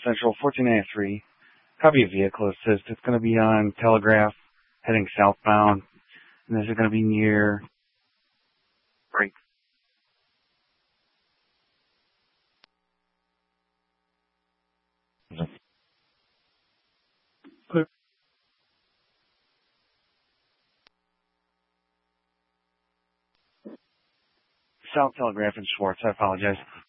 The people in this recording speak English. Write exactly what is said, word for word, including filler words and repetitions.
Central, fourteen ninety-three. Copy of vehicle assist. It's going to be on Telegraph, heading southbound. And this is going to be near break. Clear. South Telegraph and Schwartz. I apologize.